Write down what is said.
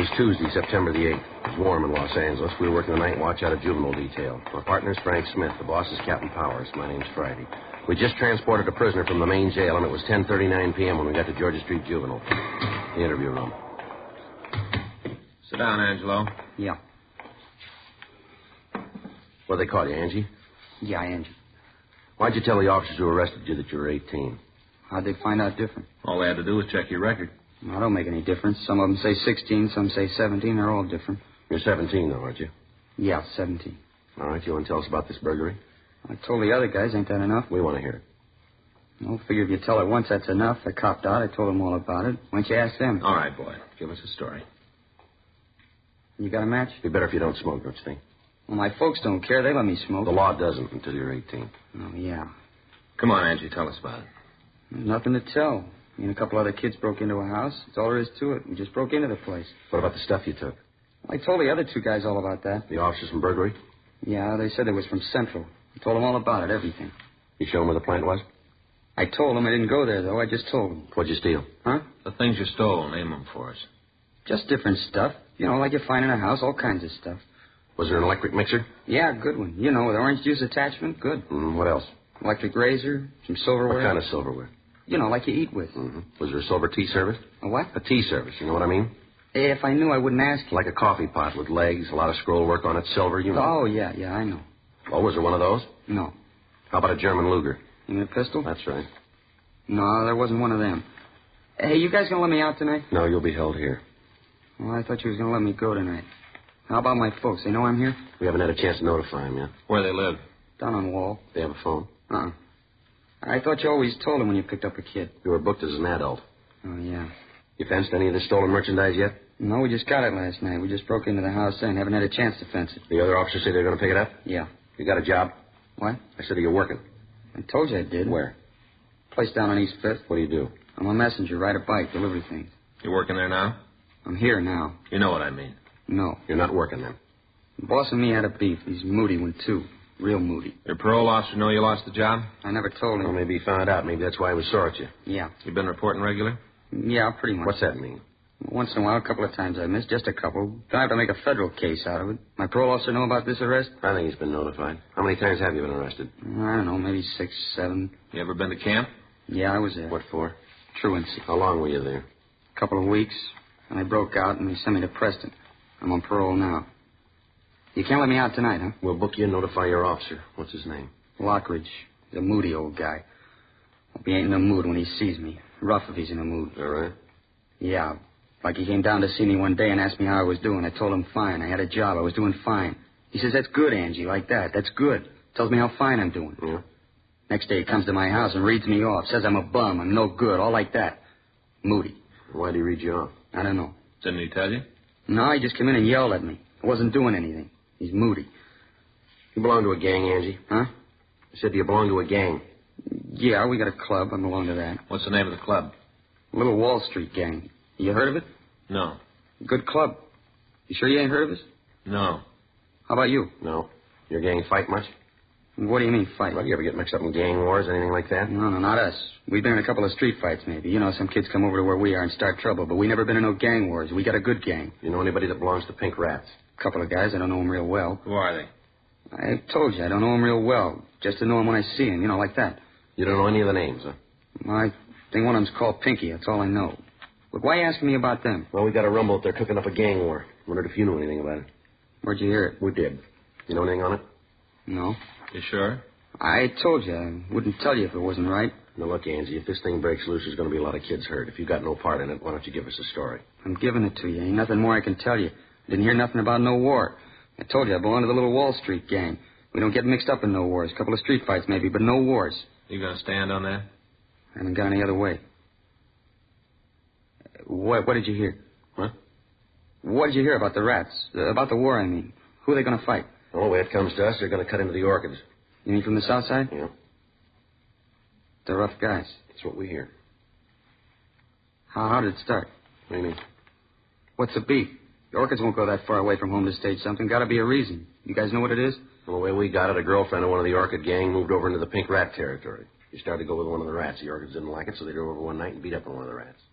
was Tuesday, September the 8th. It was warm in Los Angeles. We were working the night watch out of juvenile detail. My partner's Frank Smith. The boss is Captain Powers. My name's Friday. We just transported a prisoner from the main jail, and it was 10:39 p.m. when we got to Georgia Street Juvenile. The interview room. Sit down, Angelo. Yeah. What they call you, Angie? Yeah, Angie. Why'd you tell the officers who arrested you that you were 18? How'd they find out different? All they had to do was check your record. Well, don't make any difference. Some of them say 16, some say 17. They're all different. You're 17, though, aren't you? Yeah, 17. All right, you want to tell us about this burglary? I told the other guys, ain't that enough? We want to hear it. Well, figure if you tell it once, that's enough. They copped out. I told them all about it. Why don't you ask them? All right, boy. Give us a story. You got a match? It'd be better if you don't smoke, don't you think? Well, my folks don't care. They let me smoke. The law doesn't until you're 18. Oh, yeah. Come on, Angie, tell us about it. There's nothing to tell. Me and a couple other kids broke into a house. That's all there is to it. We just broke into the place. What about the stuff you took? I told the other two guys all about that. The officers from burglary? Yeah, they said it was from Central. I told them all about it, everything. You show them where the plant was? I told them I didn't go there, though. I just told them. What'd you steal? Huh? The things you stole, name them for us. Just different stuff. You know, like you find in a house, all kinds of stuff. Was there an electric mixer? Yeah, good one. You know, with orange juice attachment, good. What else? Electric razor, some silverware. What kind of silverware? You know, like you eat with. Was there a silver tea service? A what? A tea service, you know what I mean? If I knew, I wouldn't ask you. Like a coffee pot with legs, a lot of scroll work on it, silver, you know. Oh, yeah, I know. Oh, was there one of those? No. How about a German Luger? You mean a pistol? That's right. No, there wasn't one of them. Hey, you guys gonna let me out tonight? No, you'll be held here. Well, I thought you was gonna let me go tonight. How about my folks? They know I'm here? We haven't had a chance to notify them yet. Where they live? Down on Wall. They have a phone? Uh-uh. I thought you always told them when you picked up a kid. You were booked as an adult. Oh, yeah. You fenced any of the stolen merchandise yet? No, we just got it last night. We just broke into the house and haven't had a chance to fence it. The other officers say they're going to pick it up? Yeah. You got a job? What? I said, are you working? I told you I did. Where? Place down on East Fifth. What do you do? I'm a messenger, ride a bike, deliver things. You working there now? I'm here now. You know what I mean. No. You're not working then? The boss and me had a beef. He's a moody one, too. Real moody. Your parole officer know you lost the job? I never told him. Well, maybe he found out. Maybe that's why he was sore at you. Yeah. You been reporting regular? Yeah, pretty much. What's that mean? Once in a while, a couple of times I missed. Just a couple. Don't have to make a federal case out of it. My parole officer know about this arrest? I think he's been notified. How many times have you been arrested? I don't know, maybe 6, 7. You ever been to camp? Yeah, I was there. What for? Truancy. How long were you there? A couple of weeks. And I broke out and they sent me to Preston. I'm on parole now. You can't let me out tonight, huh? We'll book you and notify your officer. What's his name? Lockridge. He's a moody old guy. Hope he ain't in the mood when he sees me. Rough if he's in a mood. All right. Yeah. Like he came down to see me one day and asked me how I was doing. I told him fine. I had a job. I was doing fine. He says, that's good, Angie, like that. That's good. Tells me how fine I'm doing. Yeah? Next day he comes to my house and reads me off. Says I'm a bum. I'm no good. All like that. Moody. Why'd he read you off? I don't know. Didn't he tell you? No, he just came in and yelled at me. I wasn't doing anything. He's moody. You belong to a gang, Angie? Huh? I said, do you belong to a gang? Yeah, we got a club. I belong to that. What's the name of the club? Little Wall Street Gang. You heard of it? No. Good club. You sure you ain't heard of us? No. How about you? No. Your gang fight much? What do you mean, fight? Well, you ever get mixed up in gang wars, anything like that? No, not us. We've been in a couple of street fights, maybe. You know, some kids come over to where we are and start trouble, but we never been in no gang wars. We got a good gang. You know anybody that belongs to Pink Rats? A couple of guys. I don't know them real well. Who are they? I told you, I don't know them real well. Just to know them when I see them, you know, like that. You don't know any of the names, huh? I think one of them's called Pinky. That's all I know. But why asking me about them? Well, we got a rumble that they're cooking up a gang war. Wondered if you knew anything about it. Where'd you hear it? We did. You know anything on it? No. You sure? I told you, I wouldn't tell you if it wasn't right. Now, look, Angie, if this thing breaks loose, there's going to be a lot of kids hurt. If you got no part in it, why don't you give us a story? I'm giving it to you. Ain't nothing more I can tell you. Didn't hear nothing about no war. I told you I belong to the little Wall Street Gang. We don't get mixed up in no wars. A couple of street fights, maybe, but no wars. You gonna stand on that? I haven't got any other way. What did you hear? What? What did you hear about the rats? About the war, I mean. Who are they going to fight? Well, the way it comes to us, they're going to cut into the orchids. You mean from the south side? Yeah. They're rough guys. That's what we hear. How did it start? What do you mean? What's the beef? The orchids won't go that far away from home to stage something. Got to be a reason. You guys know what it is? Well, the way we got it, a girlfriend of one of the orchid gang moved over into the Pink Rat territory. She started to go with one of the rats. The orchids didn't like it, so they drove over one night and beat up on one of the rats.